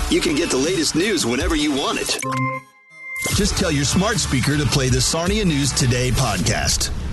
you can get the latest news whenever you want it. Just tell your smart speaker to play the Sarnia News Today podcast.